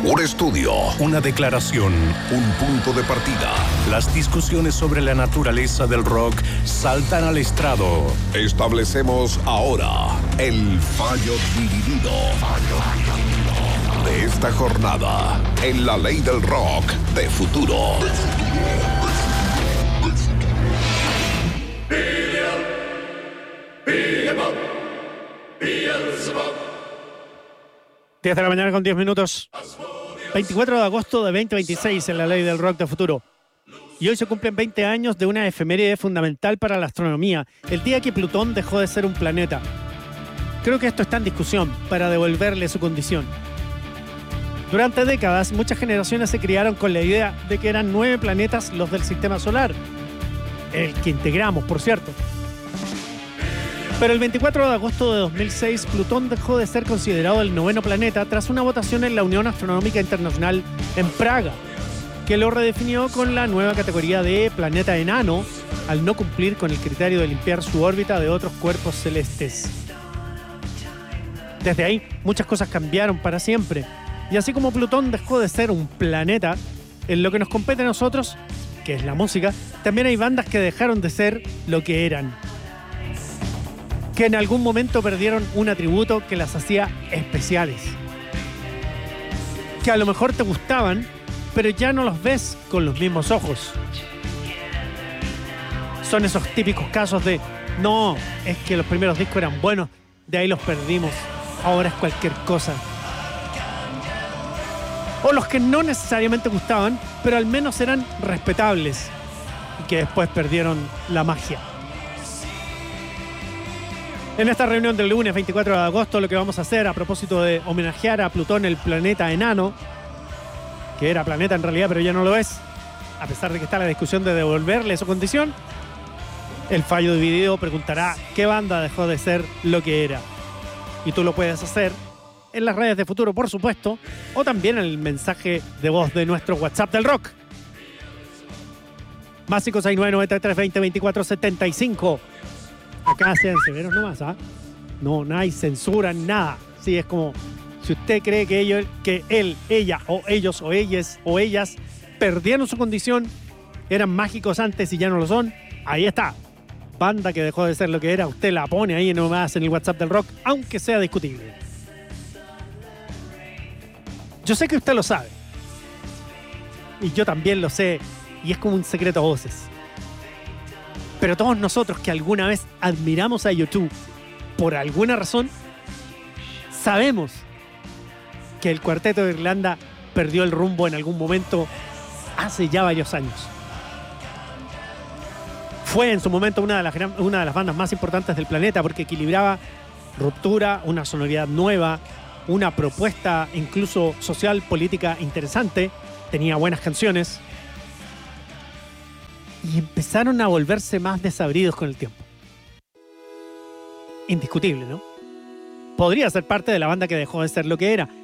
Un estudio, una declaración, un punto de partida. Las discusiones sobre la naturaleza del rock saltan al estrado. Establecemos ahora el fallo dividido de esta jornada en la ley del rock de futuro. 10 de la mañana con 10 minutos. 24 de agosto de 2026 en la ley del rock de futuro. Y hoy se cumplen 20 años de una efeméride fundamental para la astronomía, el día que Plutón dejó de ser un planeta. Creo que esto está en discusión para devolverle su condición. Durante décadas, muchas generaciones se criaron con la idea de que eran 9 planetas los del sistema solar, el que integramos, por cierto. Pero el 24 de agosto de 2006, Plutón dejó de ser considerado el 9º planeta tras una votación en la Unión Astronómica Internacional en Praga, que lo redefinió con la nueva categoría de planeta enano, al no cumplir con el criterio de limpiar su órbita de otros cuerpos celestes. Desde ahí, muchas cosas cambiaron para siempre. Y así como Plutón dejó de ser un planeta, en lo que nos compete a nosotros, que es la música, también hay bandas que dejaron de ser lo que eran, que en algún momento perdieron un atributo que las hacía especiales, que a lo mejor te gustaban, pero ya no los ves con los mismos ojos. Son esos típicos casos de, no, es que los primeros discos eran buenos, de ahí los perdimos, ahora es cualquier cosa. O los que no necesariamente gustaban, pero al menos eran respetables y que después perdieron la magia. En esta reunión del lunes 24 de agosto, lo que vamos a hacer a propósito de homenajear a Plutón, el planeta enano, que era planeta en realidad, pero ya no lo es, a pesar de que está la discusión de devolverle su condición, el fallo dividido preguntará qué banda dejó de ser lo que era. Y tú lo puedes hacer en las redes de Futuro, por supuesto, o también en el mensaje de voz de nuestro WhatsApp del rock. Más 569-9320-2475. Acá sean severos nomás, ¿ah? No hay censura, nada. Sí, es como, si usted cree que él, ella, o ellos, o ellas perdieron su condición, eran mágicos antes y ya no lo son, ahí está. Banda que dejó de ser lo que era, usted la pone ahí nomás en el WhatsApp del rock, aunque sea discutible. Yo sé que usted lo sabe. Y yo también lo sé. Y es como un secreto a voces. Pero todos nosotros que alguna vez admiramos a U2, por alguna razón, sabemos que el Cuarteto de Irlanda perdió el rumbo en algún momento hace ya varios años. Fue en su momento una de las bandas más importantes del planeta porque equilibraba ruptura, una sonoridad nueva, una propuesta incluso social, política interesante, tenía buenas canciones. Y empezaron a volverse más desabridos con el tiempo. Indiscutible, ¿no? Podría ser parte de la banda que dejó de ser lo que era.